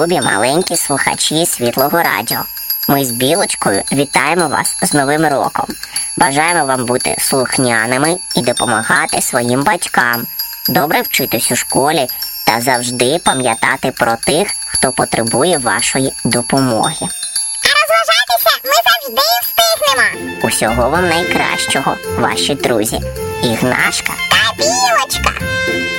Любі маленькі слухачі Світлого Радіо. Ми з Білочкою вітаємо вас з Новим роком. Бажаємо вам бути слухняними і допомагати своїм батькам, добре вчитись у школі та завжди пам'ятати про тих, хто потребує вашої допомоги. А розважатися ми завжди встигнемо. Усього вам найкращого, ваші друзі Ігнашка Та Білочка.